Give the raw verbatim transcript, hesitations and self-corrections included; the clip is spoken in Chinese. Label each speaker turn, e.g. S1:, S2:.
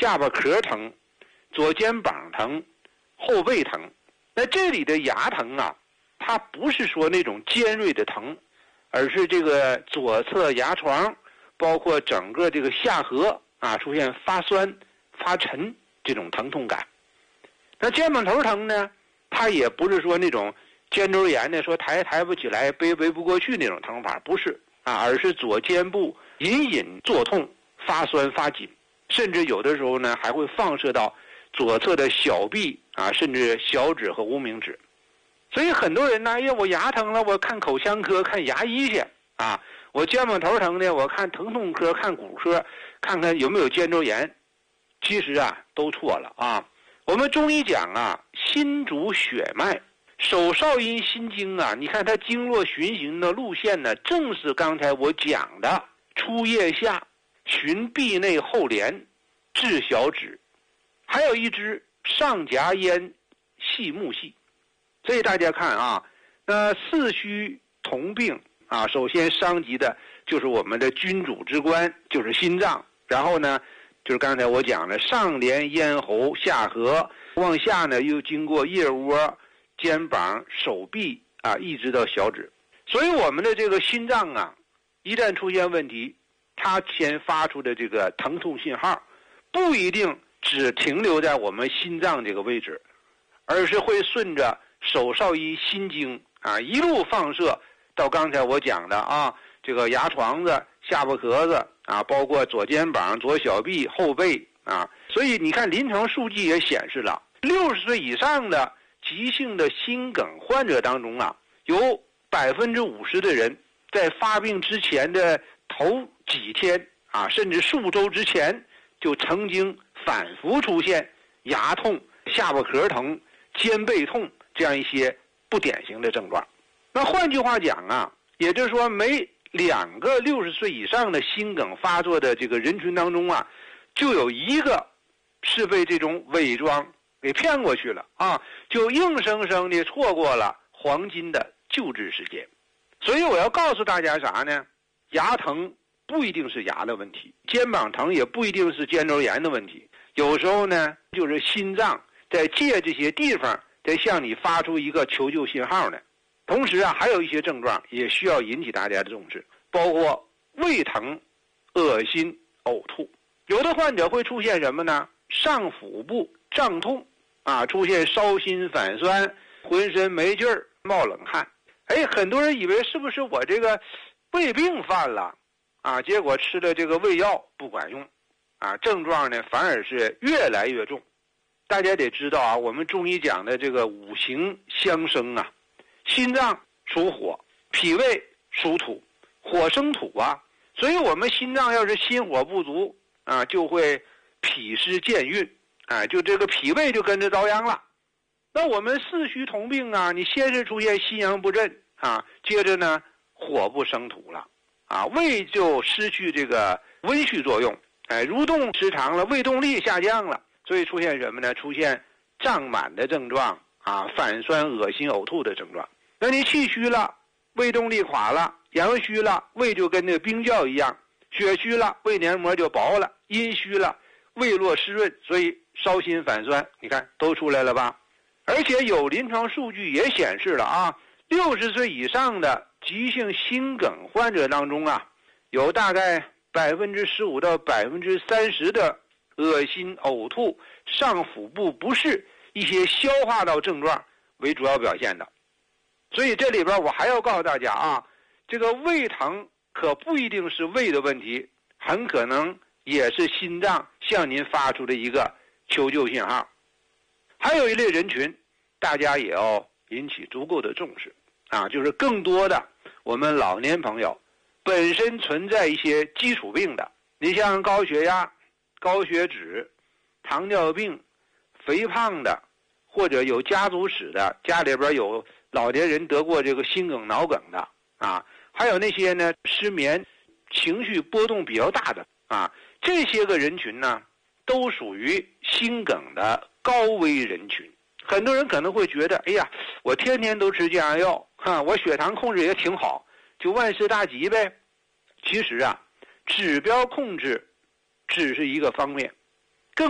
S1: 下巴壳疼，左肩膀疼，后背疼。那这里的牙疼啊，它不是说那种尖锐的疼，而是这个左侧牙床，包括整个这个下颌啊出现发酸、发沉这种疼痛感。那肩膀头疼呢，它也不是说那种肩周炎的说抬抬不起来、背背不过去那种疼法，不是啊，而是左肩部隐隐作痛、发酸发紧，甚至有的时候呢还会放射到左侧的小臂啊，甚至小指和无名指。所以很多人呢，哎呀，我牙疼了，我看口腔科、看牙医去啊；我肩膀头疼呢，我看疼痛科、看骨科，看看有没有肩周炎。其实啊，都错了啊。我们中医讲啊，心主血脉，手少阴心经啊，你看它经络循行的路线呢，正是刚才我讲的出腋下，循臂内后廉，至小指，还有一支上颊咽，细目细。所以大家看啊，那四虚同病啊，首先伤及的就是我们的君主之官，就是心脏。然后呢，就是刚才我讲的上连咽喉、下颌，往下呢又经过腋窝、肩膀、手臂啊，一直到小指。所以我们的这个心脏啊，一旦出现问题，它先发出的这个疼痛信号，不一定只停留在我们心脏这个位置，而是会顺着手少阴心经啊，一路放射到刚才我讲的啊，这个牙床子、下巴壳子啊，包括左肩膀、左小臂、后背啊。所以你看临床数据也显示了，六十岁以上的急性的心梗患者当中啊，有百分之五十的人在发病之前的头几天啊，甚至数周之前，就曾经反复出现牙痛、下巴壳疼、肩背痛这样一些不典型的症状。那换句话讲啊，也就是说每两个六十岁以上的心梗发作的这个人群当中啊，就有一个是被这种伪装给骗过去了啊，就硬生生的错过了黄金的救治时间。所以我要告诉大家啥呢？牙疼不一定是牙的问题，肩膀疼也不一定是肩周炎的问题，有时候呢就是心脏在借这些地方在向你发出一个求救信号呢。同时啊，还有一些症状也需要引起大家的重视，包括胃疼、恶心、呕吐。有的患者会出现什么呢？上腹部胀痛啊，出现烧心反酸，浑身没劲儿，冒冷汗。哎，很多人以为是不是我这个胃病犯了啊？结果吃的这个胃药不管用啊，症状呢反而是越来越重。大家得知道啊，我们中医讲的这个五行相生啊，心脏属火，脾胃属土，火生土啊，所以我们心脏要是心火不足啊，就会脾湿健运，啊，就这个脾胃就跟着遭殃了。那我们四虚同病啊，你先是出现心阳不振啊，接着呢火不生土了啊，胃就失去这个温煦作用，哎，蠕动时长了，胃动力下降了，所以出现什么呢？出现胀满的症状啊，反酸、恶心、呕吐的症状。那你气虚了，胃动力垮了；阳虚了，胃就跟那个冰窖一样；血虚了，胃黏膜就薄了；阴虚了，胃络湿润，所以烧心反酸，你看都出来了吧？而且有临床数据也显示了啊，六十岁以上的急性心梗患者当中啊，有大概百分之十五到百分之三十的恶心、呕吐、上腹部不适一些消化道症状为主要表现的。所以这里边我还要告诉大家啊，这个胃疼可不一定是胃的问题，很可能也是心脏向您发出的一个求救信号。还有一类人群，大家也要引起足够的重视啊，就是更多的我们老年朋友本身存在一些基础病的，你像高血压、高血脂、糖尿病、肥胖的，或者有家族史的，家里边有老年人得过这个心梗、脑梗的啊，还有那些呢失眠、情绪波动比较大的啊，这些个人群呢，都属于心梗的高危人群。很多人可能会觉得，哎呀，我天天都吃降压药，哈，我血糖控制也挺好，就万事大吉呗。其实啊，指标控制只是一个方面，